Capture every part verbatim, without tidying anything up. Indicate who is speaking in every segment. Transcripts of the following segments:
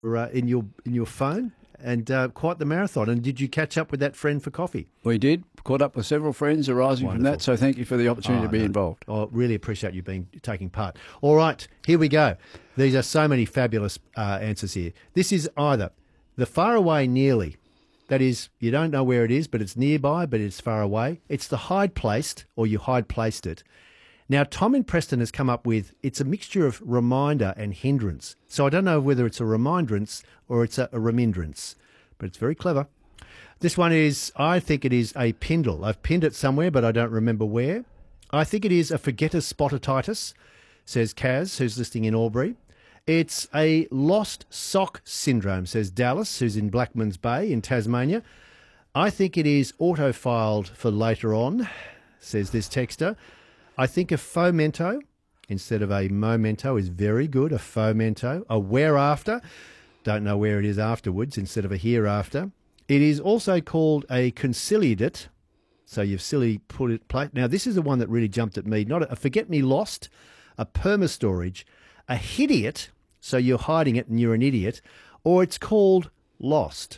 Speaker 1: uh, in your in your phone, and uh, quite the marathon. And did you catch up with that friend for coffee?
Speaker 2: We did. Caught up with several friends arising
Speaker 1: Wonderful.
Speaker 2: from that, so thank you for the opportunity
Speaker 1: Oh,
Speaker 2: to be
Speaker 1: no.
Speaker 2: involved.
Speaker 1: I really appreciate you being taking part. All right, here we go. These are so many fabulous uh, answers here. This is either the far away nearly, that is, you don't know where it is, but it's nearby, but it's far away. It's the hide placed, or you hide placed it. Now, Tom in Preston has come up with, it's a mixture of reminder and hindrance. So I don't know whether it's a remindrance or it's a, a remindrance, but it's very clever. This one is, I think it is a pindle. I've pinned it somewhere, but I don't remember where. I think it is a forgetter's spotitis, says Kaz, who's listening in Albury. It's a lost sock syndrome, says Dallas, who's in Blackman's Bay in Tasmania. I think it is auto-filed for later on, says this texter. I think a fomento instead of a momento is very good, a fomento. A whereafter, don't know where it is afterwards, instead of a hereafter. It is also called a conciliate, so you've silly put it plate. Now, this is the one that really jumped at me. Not a, a forget-me-lost, a perma-storage, a hidiot, so you're hiding it and you're an idiot, or it's called lost.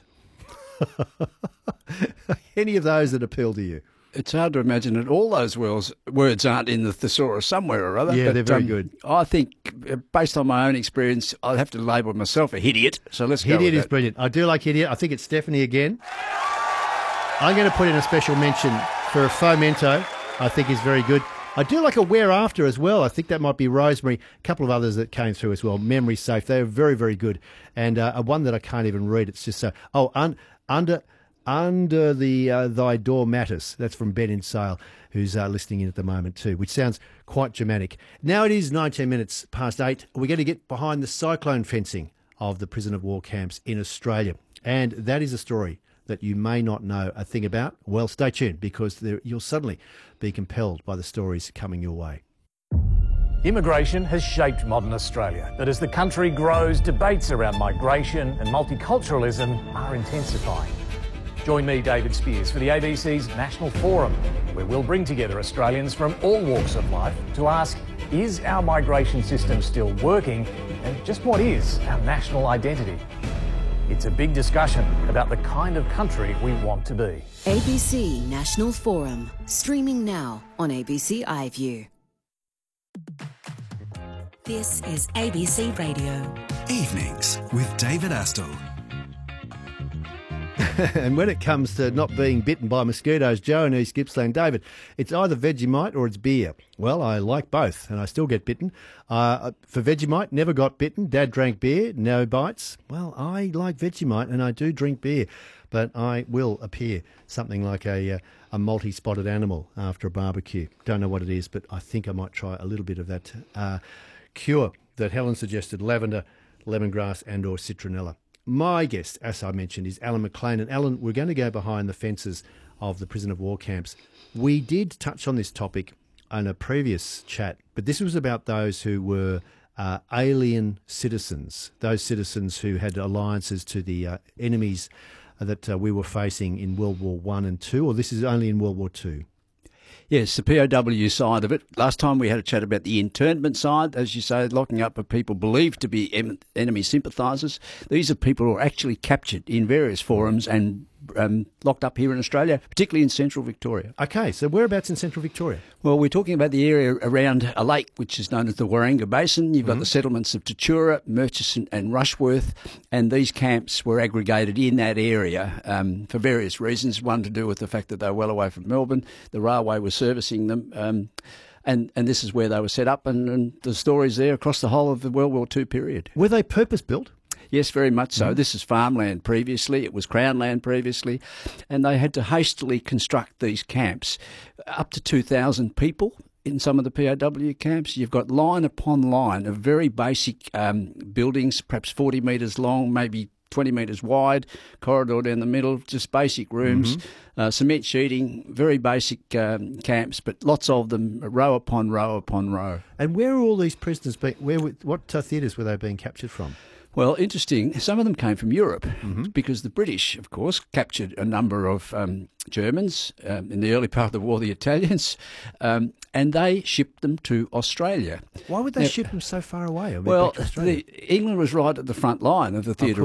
Speaker 1: Any of those that appeal to you?
Speaker 2: It's hard to imagine that all those words, words aren't in the thesaurus somewhere or other.
Speaker 1: Yeah,
Speaker 2: but,
Speaker 1: they're very
Speaker 2: um,
Speaker 1: good.
Speaker 2: I think, uh, based on my own experience, I'd have to label myself a hidiot. So let's go
Speaker 1: Hidiot
Speaker 2: with
Speaker 1: is
Speaker 2: that.
Speaker 1: brilliant. I do like Hidiot. I think it's Stephanie again. I'm going to put in a special mention for a fomento. I think is very good. I do like a whereafter as well. I think that might be Rosemary. A couple of others that came through as well. Memory safe. They're very, very good. And uh, one that I can't even read. It's just so. Oh, un, under. Under the uh, thy door matters. That's from Ben in Sale, who's uh, listening in at the moment too, which sounds quite Germanic. Now it is nineteen minutes past eight. We're going to get behind the cyclone fencing of the prison of war camps in Australia. And that is a story that you may not know a thing about. Well, stay tuned, because there, you'll suddenly be compelled by the stories coming your way.
Speaker 3: Immigration has shaped modern Australia, but as the country grows, debates around migration and multiculturalism are intensifying. Join me, David Spears, for the A B C's National Forum, where we'll bring together Australians from all walks of life to ask, is our migration system still working, and just what is our national identity? It's a big discussion about the kind of country we want to be.
Speaker 4: A B C National Forum, streaming now on A B C iView.
Speaker 5: This is A B C Radio.
Speaker 6: Evenings with David Astle.
Speaker 1: And when it comes to not being bitten by mosquitoes, Joe in East Gippsland, David, it's either Vegemite or it's beer. Well, I like both, and I still get bitten. Uh, for Vegemite, never got bitten. Dad drank beer, no bites. Well, I like Vegemite, and I do drink beer, but I will appear something like a, uh, a multi-spotted animal after a barbecue. Don't know what it is, but I think I might try a little bit of that uh, cure that Helen suggested, lavender, lemongrass and or citronella. My guest, as I mentioned, is Alan McLean. And Alan, we're going to go behind the fences of the prison of war camps. We did touch on this topic in a previous chat, but this was about those who were uh, alien citizens, those citizens who had alliances to the uh, enemies that uh, we were facing in World War One and Two, or this is only in World War Two?
Speaker 2: Yes, the P O W side of it. Last time we had a chat about the internment side, as you say, locking up of people believed to be em- enemy sympathisers. These are people who are actually captured in various forums and um, locked up here in Australia, particularly in central Victoria.
Speaker 1: Okay, so whereabouts in central Victoria?
Speaker 2: Well, we're talking about the area around a lake which is known as the Waranga Basin. You've got mm-hmm. the settlements of Tatura, Murchison and Rushworth, and these camps were aggregated in that area um, for various reasons. One to do with the fact that they were well away from Melbourne. The railway was servicing them. Um, And, and this is where they were set up, and, and the stories there across the whole of the World War Two period.
Speaker 1: Were they purpose-built?
Speaker 2: Yes, very much so.
Speaker 1: Mm.
Speaker 2: This is farmland previously. It was Crown land previously. And they had to hastily construct these camps. Up to two thousand people in some of the P O W camps. You've got line upon line of very basic um, buildings, perhaps forty metres long, maybe twenty metres wide, corridor down the middle, just basic rooms, mm-hmm. uh, cement sheeting, very basic um, camps, but lots of them, row upon row upon row.
Speaker 1: And where are all these prisoners being, where, what uh, theatres were they being captured from?
Speaker 2: Well, interesting. Some of them came from Europe
Speaker 1: Mm-hmm.
Speaker 2: because the British, of course, captured a number of um, Germans um, in the early part of the war, the Italians, um, and they shipped them to Australia.
Speaker 1: Why would they
Speaker 2: Now-
Speaker 1: ship them so far away? I mean,
Speaker 2: Well,
Speaker 1: back to Australia?
Speaker 2: the, England was right at the front line of the theatre